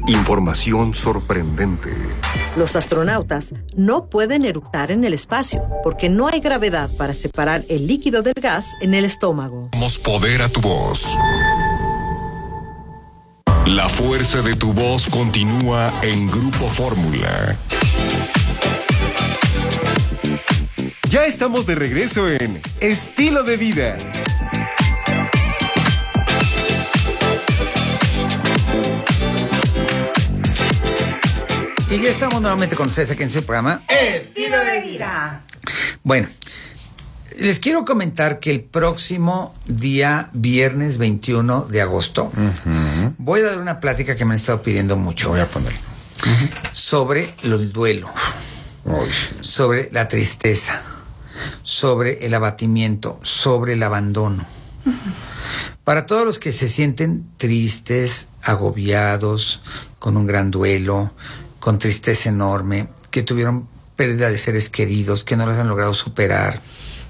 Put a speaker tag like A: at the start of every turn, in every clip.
A: Información sorprendente.
B: Los astronautas no pueden eructar en el espacio porque no hay gravedad para separar el líquido del gas en el estómago.
A: Damos poder a tu voz. La fuerza de tu voz continúa en Grupo Fórmula. Ya estamos de regreso en Estilo de Vida.
C: Y ya estamos nuevamente con ustedes aquí en su programa
D: Estilo de Vida.
C: Bueno, les quiero comentar que el próximo día, viernes 21 de agosto, voy a dar una plática que me han estado pidiendo mucho.
E: Voy a poner.
C: Sobre el duelo, sobre la tristeza, sobre el abatimiento, sobre el abandono. Para todos los que se sienten tristes, agobiados, con un gran duelo, con tristeza enorme, que tuvieron pérdida de seres queridos, que no los han logrado superar,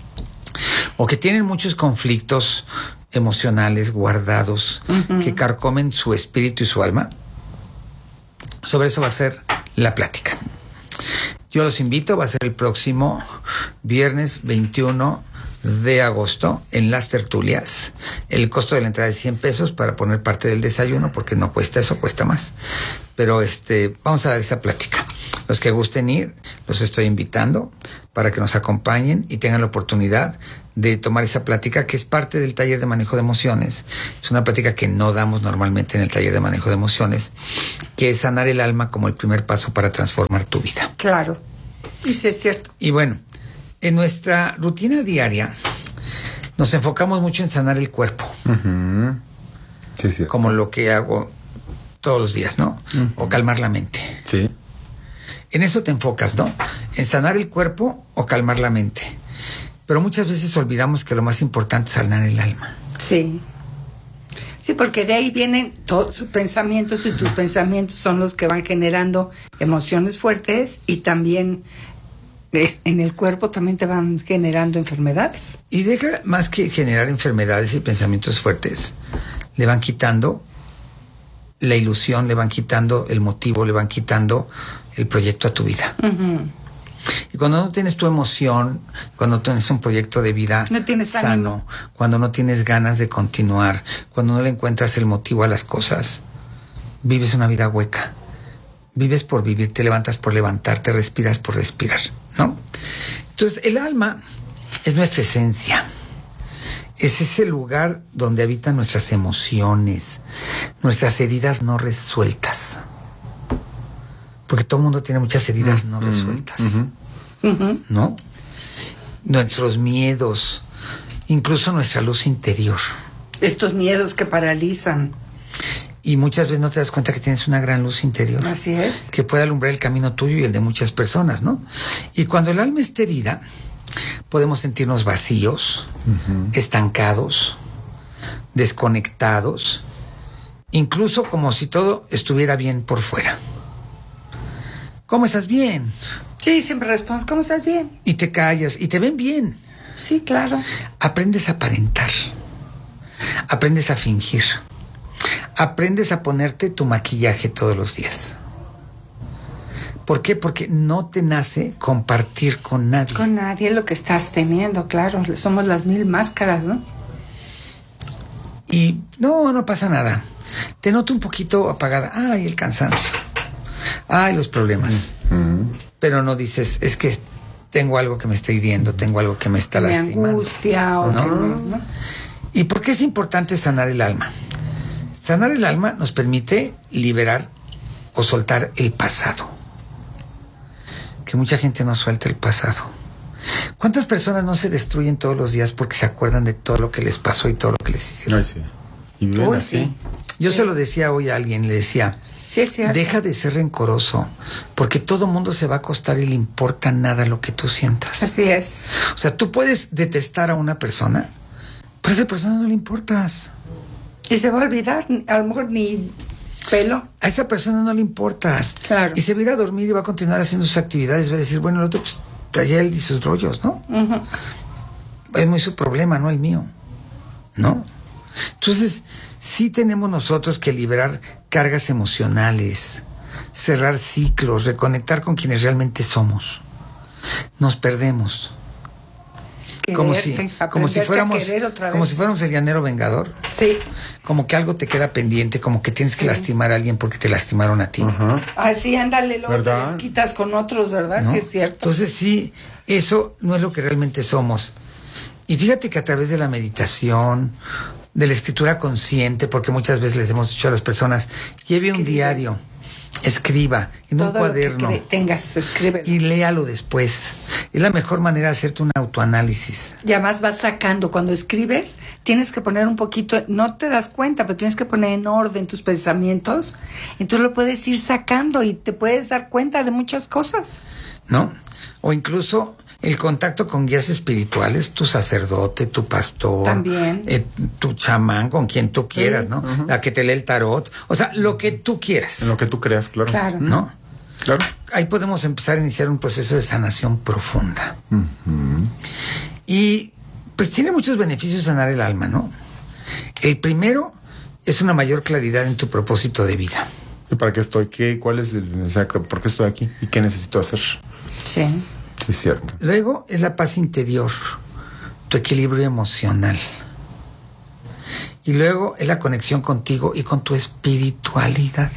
C: o que tienen muchos conflictos emocionales guardados, que carcomen su espíritu y su alma. Sobre eso va a ser la plática. Yo los invito, va a ser el próximo viernes 21 de agosto en Las Tertulias. El costo de la entrada es 100 pesos para poner parte del desayuno, porque no cuesta eso, cuesta más. Pero vamos a dar esa plática. Los que gusten ir, los estoy invitando para que nos acompañen y tengan la oportunidad de tomar esa plática, que es parte del taller de manejo de emociones. Es una plática que no damos normalmente en el taller de manejo de emociones, que es sanar el alma como el primer paso para transformar tu vida.
D: Claro, y sí es cierto.
C: Y bueno, en nuestra rutina diaria nos enfocamos mucho en sanar el cuerpo.
E: Sí, sí.
C: Como lo que hago todos los días, ¿no? O calmar la mente.
E: Sí.
C: En eso te enfocas, ¿no? En sanar el cuerpo o calmar la mente. Pero muchas veces olvidamos que lo más importante es sanar el alma.
D: Sí. Sí, porque de ahí vienen todos sus pensamientos, y tus pensamientos son los que van generando emociones fuertes, y también en el cuerpo también te van generando enfermedades.
C: Y deja, más que generar enfermedades y pensamientos fuertes, le van quitando la ilusión, le van quitando el motivo, le van quitando el proyecto a tu vida. Y cuando no tienes tu emoción, cuando tienes un proyecto de vida
D: no tienes
C: sano,
D: ánimo,
C: cuando no tienes ganas de continuar, cuando no le encuentras el motivo a las cosas, vives una vida hueca. Vives por vivir, te levantas por levantarte, respiras por respirar, ¿no? Entonces, el alma es nuestra esencia. Es ese lugar donde habitan nuestras emociones, nuestras heridas no resueltas. Porque todo el mundo tiene muchas heridas no resueltas, ¿no? Nuestros miedos, incluso nuestra luz interior.
D: Estos miedos que paralizan.
C: Y muchas veces no te das cuenta que tienes una gran luz interior.
D: Así es.
C: Que puede alumbrar el camino tuyo y el de muchas personas, ¿no? Y cuando el alma está herida, podemos sentirnos vacíos, estancados, desconectados, incluso como si todo estuviera bien por fuera. ¿Cómo estás? Bien.
D: Sí, siempre respondes, ¿cómo estás? Bien.
C: Y te callas y te ven bien.
D: Sí, claro.
C: Aprendes a aparentar, aprendes a fingir, aprendes a ponerte tu maquillaje todos los días. ¿Por qué? Porque no te nace compartir con nadie.
D: Con nadie lo que estás teniendo, claro. Somos las 1000 máscaras, ¿no?
C: Y no pasa nada. Te noto un poquito apagada. Ay, el cansancio. Ay, los problemas. Pero no dices, es que tengo algo que me está hiriendo, tengo algo que me está lastimando.
D: Angustia o
C: ¿no? ¿Y por qué es importante sanar el alma? Sanar el alma nos permite liberar o soltar el pasado. Que mucha gente no suelta el pasado. ¿Cuántas personas no se destruyen todos los días porque se acuerdan de todo lo que les pasó y todo lo que les hicieron?
E: Ay, sí. Y viven así.
C: Sí. Yo se lo decía hoy a alguien, le decía,
D: sí, es cierto.
C: Deja de ser rencoroso, porque todo mundo se va a acostar y le importa nada lo que tú sientas.
D: Así es.
C: O sea, tú puedes detestar a una persona, pero a esa persona no le importas.
D: Y se va a olvidar, a lo mejor ni pelo.
C: A esa persona no le importas.
D: Claro.
C: Y se va a ir a dormir y va a continuar haciendo sus actividades. Va a decir, bueno, el otro, pues, allá él y sus rollos, ¿no? Es muy su problema, no el mío, ¿no? Entonces, sí tenemos nosotros que liberar cargas emocionales, cerrar ciclos, reconectar con quienes realmente somos. Nos perdemos. Como si fuéramos el llanero vengador.
D: Sí.
C: Como que algo te queda pendiente, como que tienes que lastimar a alguien porque te lastimaron a ti.
D: Así, ándale, luego te desquitas con otros, ¿verdad?
C: ¿No?
D: Sí, es cierto.
C: Entonces sí, eso no es lo que realmente somos. Y fíjate que a través de la meditación, de la escritura consciente, porque muchas veces les hemos dicho a las personas, lleve un diario, escriba en un cuaderno.
D: Lo que tengas, escríbelo.
C: Y léalo después. Es la mejor manera de hacerte un autoanálisis.
D: Y además vas sacando, cuando escribes, tienes que poner un poquito, no te das cuenta, pero tienes que poner en orden tus pensamientos. Entonces lo puedes ir sacando y te puedes dar cuenta de muchas cosas.
C: ¿No? O incluso el contacto con guías espirituales, tu sacerdote, tu pastor,
D: también,
C: tu chamán, con quien tú quieras, ¿no? La que te lee el tarot, o sea, lo que tú quieras.
E: En lo que tú creas, claro.
D: Claro.
C: ¿No?
E: Claro.
C: Ahí podemos empezar a iniciar un proceso de sanación profunda. Y pues tiene muchos beneficios sanar el alma, ¿no? El primero es una mayor claridad en tu propósito de vida.
E: ¿Y para qué estoy? ¿Cuál es el exacto? ¿Por qué estoy aquí? ¿Y qué necesito hacer?
D: Sí.
E: Es cierto.
C: Luego es la paz interior, tu equilibrio emocional. Y luego es la conexión contigo y con tu espiritualidad.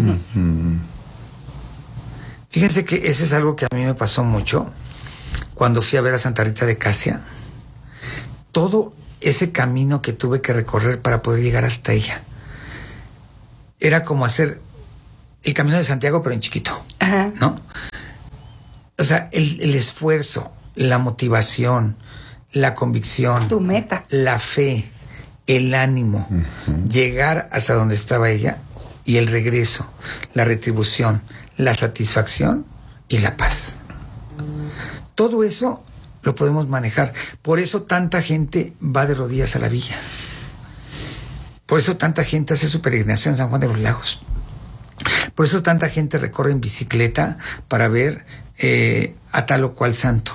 C: Fíjense que eso es algo que a mí me pasó mucho cuando fui a ver a Santa Rita de Casia. Todo ese camino que tuve que recorrer para poder llegar hasta ella era como hacer el camino de Santiago, pero en chiquito. ¿No? O sea, el esfuerzo, la motivación, la convicción,
D: tu meta,
C: la fe, el ánimo, llegar hasta donde estaba ella, y el regreso, la retribución, la satisfacción y la paz. Todo eso lo podemos manejar. Por eso tanta gente va de rodillas a la villa. Por eso tanta gente hace su peregrinación en San Juan de los Lagos. Por eso tanta gente recorre en bicicleta para ver a tal o cual santo.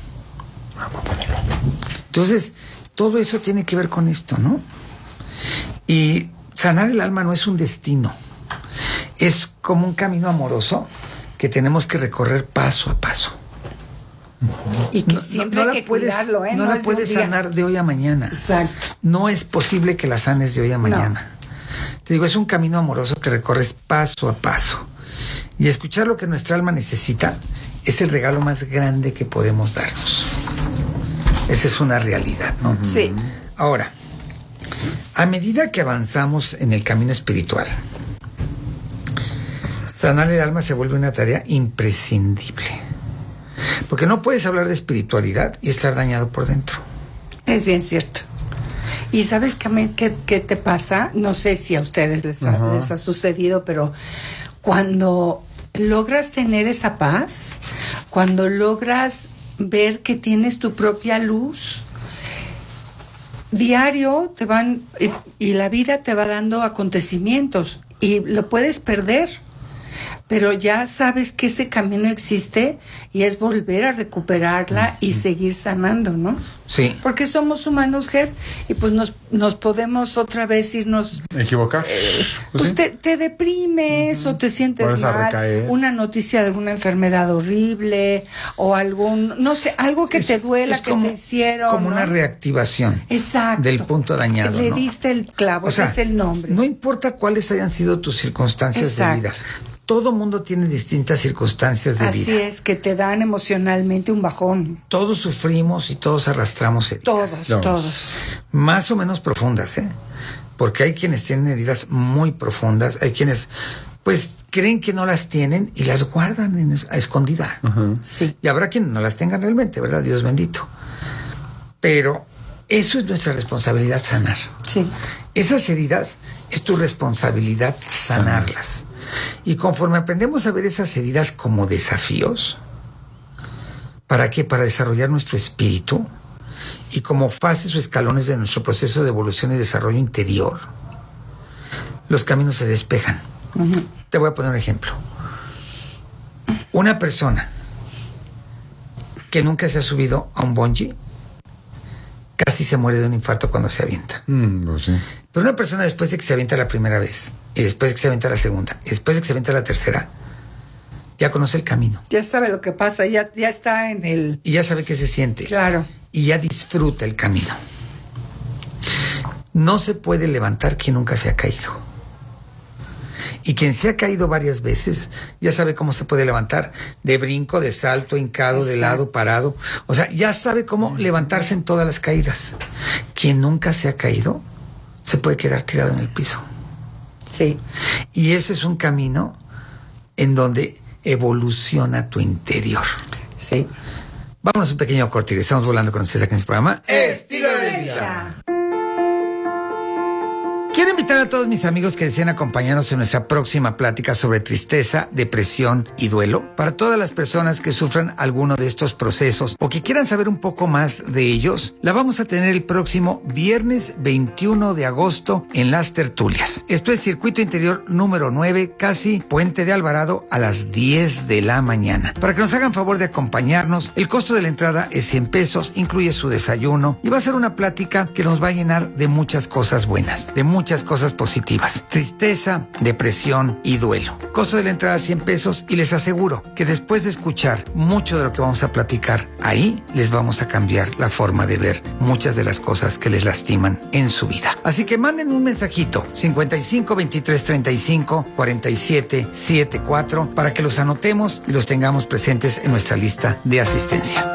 C: Entonces, todo eso tiene que ver con esto, ¿no? Y sanar el alma no es un destino. Es como un camino amoroso que tenemos que recorrer paso a paso.
D: Y que siempre hay que cuidarlo, ¿eh?
C: No la puedes sanar de hoy a mañana.
D: Exacto.
C: No es posible que la sanes de hoy a mañana. Te digo, es un camino amoroso que recorres paso a paso. Y escuchar lo que nuestra alma necesita es el regalo más grande que podemos darnos. Esa es una realidad, ¿no?
D: Sí.
C: Ahora, a medida que avanzamos en el camino espiritual, sanar el alma se vuelve una tarea imprescindible. Porque no puedes hablar de espiritualidad y estar dañado por dentro.
D: Es bien cierto. Y ¿sabes qué te pasa? No sé si a ustedes les ha sucedido, pero cuando logras tener esa paz, cuando logras ver que tienes tu propia luz, diario te van, y la vida te va dando acontecimientos, y lo puedes perder, pero ya sabes que ese camino existe y es volver a recuperarla y seguir sanando, ¿no?
C: Sí.
D: Porque somos humanos, Ger, y pues nos podemos otra vez irnos...
E: ¿Equivocar?
D: Pues sí. te deprimes o te sientes mal, una noticia de una enfermedad horrible o algún, no sé, algo que te duela, que te hicieron.
C: Como
D: ¿no?
C: una reactivación.
D: Exacto.
C: Del punto dañado,
D: Le
C: ¿no?
D: diste el clavo, o sea, ese es el nombre.
C: No importa cuáles hayan sido tus circunstancias
D: Exacto.
C: de vida. Todo mundo tiene distintas circunstancias de vida.
D: Así es, que te dan emocionalmente un bajón.
C: Todos sufrimos y todos arrastramos heridas.
D: Todos.
C: Más o menos profundas, ¿eh? Porque hay quienes tienen heridas muy profundas, hay quienes, pues, creen que no las tienen y las guardan a escondida.
D: Sí.
C: Y habrá quienes no las tengan realmente, ¿verdad? Dios bendito. Pero eso es nuestra responsabilidad, sanar.
D: Sí.
C: Esas heridas es tu responsabilidad sanarlas. Y conforme aprendemos a ver esas heridas como desafíos, ¿para qué? Para desarrollar nuestro espíritu y como fases o escalones de nuestro proceso de evolución y desarrollo interior, los caminos se despejan. Te voy a poner un ejemplo. Una persona que nunca se ha subido a un bungee casi se muere de un infarto cuando se avienta.
E: Pues sí.
C: Pero una persona después de que se avienta la primera vez, y después de que se avienta la segunda, y después de que se avienta la tercera, ya conoce el camino.
D: Ya sabe lo que pasa, ya está en el...
C: Y ya sabe qué se siente.
D: Claro.
C: Y ya disfruta el camino. No se puede levantar quien nunca se ha caído. Y quien se ha caído varias veces, ya sabe cómo se puede levantar, de brinco, de salto, hincado, de lado, parado. O sea, ya sabe cómo levantarse en todas las caídas. Quien nunca se ha caído, se puede quedar tirado en el piso.
D: Sí.
C: Y ese es un camino en donde evoluciona tu interior.
D: Sí.
C: Vámonos un pequeño corte y estamos volando con ustedes aquí en este programa
D: Estilo de Vida.
C: Quiero invitar a todos mis amigos que deseen acompañarnos en nuestra próxima plática sobre tristeza, depresión y duelo. Para todas las personas que sufran alguno de estos procesos o que quieran saber un poco más de ellos, la vamos a tener el próximo viernes 21 de agosto en Las Tertulias. Esto es Circuito Interior número 9, casi Puente de Alvarado, a las 10 de la mañana. Para que nos hagan favor de acompañarnos, el costo de la entrada es 100 pesos, incluye su desayuno y va a ser una plática que nos va a llenar de muchas cosas buenas, de muchas cosas positivas. Tristeza, depresión y duelo. Costo de la entrada 100 pesos y les aseguro que después de escuchar mucho de lo que vamos a platicar ahí, les vamos a cambiar la forma de ver muchas de las cosas que les lastiman en su vida. Así que manden un mensajito 55 23 35 47 74 para que los anotemos y los tengamos presentes en nuestra lista de asistencia.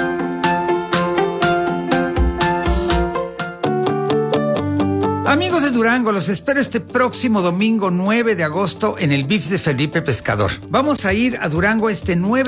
C: Amigos de Durango, los espero este próximo domingo 9 de agosto en el VIPS de Felipe Pescador. Vamos a ir a Durango este 9